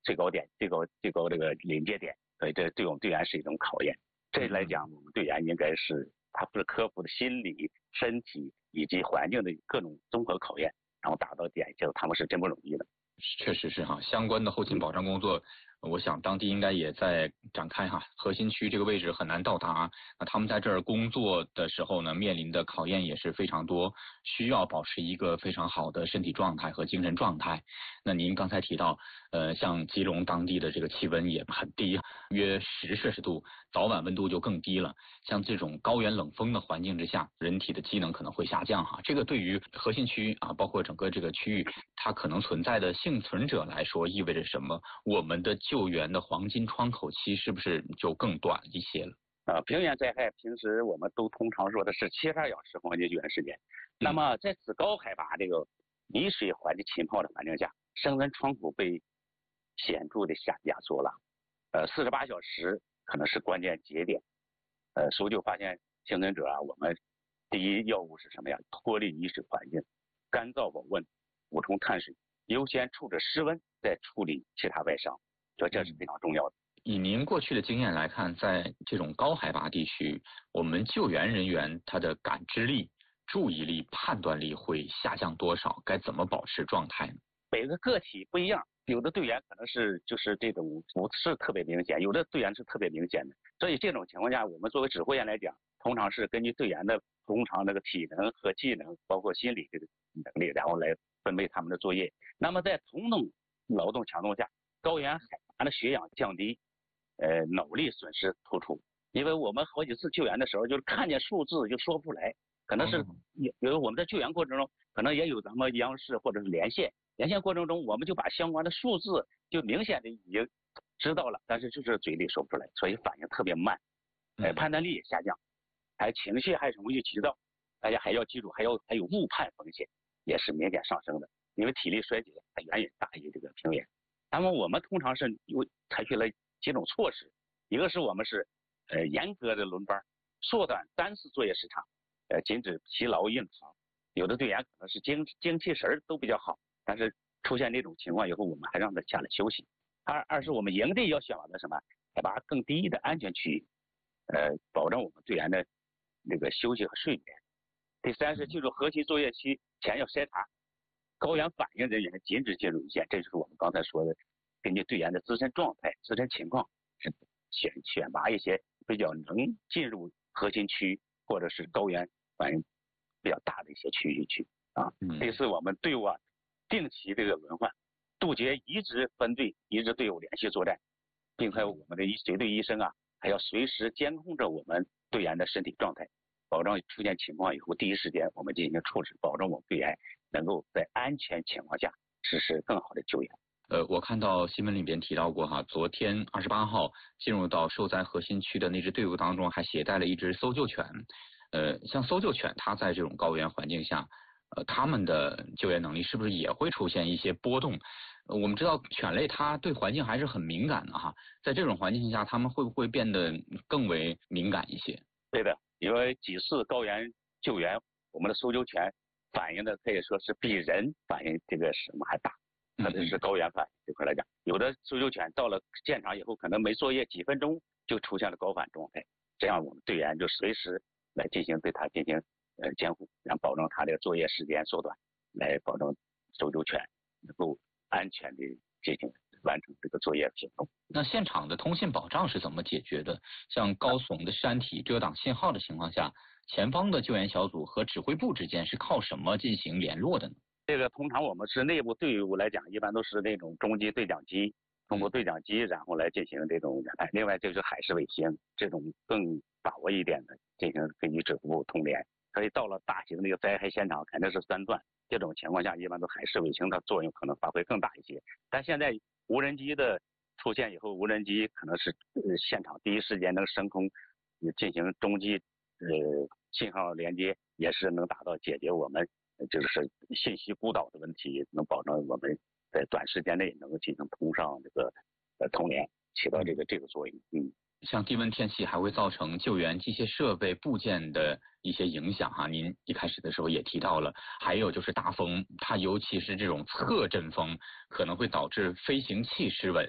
最高点、最高这个临界点，所以这对我们队员是一种考验。这来讲，我们队员应该是他不是克服的心理、身体以及环境的各种综合考验，然后达到点，就他们是真不容易的。 确实是哈，相关的后勤保障工作，我想当地应该也在展开哈。核心区这个位置很难到达，那他们在这儿工作的时候呢，面临的考验也是非常多，需要保持一个非常好的身体状态和精神状态。那您刚才提到，像基隆当地的这个气温也很低，约10摄氏度，早晚温度就更低了。像这种高原冷风的环境之下，人体的机能可能会下降哈。这个对于核心区啊，包括整个这个区域，它可能存在的幸存者来说，意味着什么？我们的救援的黄金窗口期是不是就更短一些了？ 平原灾害平时我们都通常说的是72小时黄金救援时间。那么在此高海拔这个泥水环境浸泡的环境下，生存窗口被显著的压缩了。48小时可能是关键节点。搜救发现幸存者啊，我们第一要务是什么呀？脱离泥水环境，干燥保温，补充碳水，优先处置失温，再处理其他外伤，所以这是非常重要的。 以您过去的经验来看，在这种高海拔地区，我们救援人员他的感知力、注意力、判断力会下降多少？该怎么保持状态呢？ 每个个体不一样，有的队员可能是就是这种不是特别明显，有的队员是特别明显的。所以这种情况下，我们作为指挥员来讲，通常是根据队员的通常那个体能和技能，包括心理这个能力，然后来分配他们的作业。那么在同等劳动强度下，高原海拔的血氧降低，脑力损失突出。因为我们好几次救援的时候，就是看见数字就说不出来，可能是有我们在救援过程中，可能也有咱们央视或者是连线过程中，我们就把相关的数字就明显的已经知道了，但是就是嘴里说不出来，所以反应特别慢，判断力也下降，还情绪还容易急躁。大家还要记住，还有误判风险也是明显上升的，因为体力衰竭它远远大于这个平原。那么我们通常是采取了几种措施，一个是我们是严格的轮班，缩短3次作业时长，禁止疲劳硬扛。有的队员可能是精气神都比较好，但是出现这种情况以后，我们还让他下来休息。二是我们营地要选择什么海拔更低的安全区域，保证我们队员的那个休息和睡眠。第三是进入核心作业期前要筛查，高原反应人员禁止进入一线。这就是我们刚才说的，根据队员的自身状态、自身情况，是选拔一些比较能进入核心区或者是高原反应比较大的一些区域去啊。第四，我们队伍啊定期这个轮换，杜绝移植分队、移植队伍连续作战，并还有我们的随队医生啊，还要随时监控着我们队员的身体状态，保证出现情况以后第一时间我们进行处置，保证我们队员能够在安全情况下实施更好的救援。 我看到新闻里边提到过哈，昨天28号进入到受灾核心区的那支队伍当中，还携带了一只搜救犬。像搜救犬，它在这种高原环境下，它们的救援能力是不是也会出现一些波动？我们知道犬类它对环境还是很敏感的哈，在这种环境下，它们会不会变得更为敏感一些？ 对的，因为几次高原救援，我们的搜救犬反应的可以说是比人反应这个什么还大。特别是高原反应这块来讲，有的搜救犬到了现场以后，可能没作业几分钟就出现了高反状态，这样我们队员就随时来对它进行监护，然后保证它的作业时间缩短，来保证搜救犬能够安全的进行完成这个作业行动。 那现场的通信保障是怎么解决的？像高耸的山体遮挡信号的情况下，前方的救援小组和指挥部之间是靠什么进行联络的呢？ 这个通常我们是内部队伍来讲，一般都是那种中级对讲机，通过对讲机然后来进行这种联派。另外就是海事卫星，这种更把握一点的进行根据指挥部通联。所以到了大型的一个灾害现场肯定是3段，这种情况下一般都海事卫星的作用可能发挥更大一些。但现在无人机的出现以后，无人机可能是现场第一时间能升空进行中继信号连接，也是能达到解决我们就是信息孤岛的问题，能保证我们在短时间内能够进行通上这个通联，起到这个作用。 像低温天气还会造成救援机械设备部件的一些影响哈，您一开始的时候也提到了，还有就是大风，它尤其是这种侧阵风，可能会导致飞行器失稳，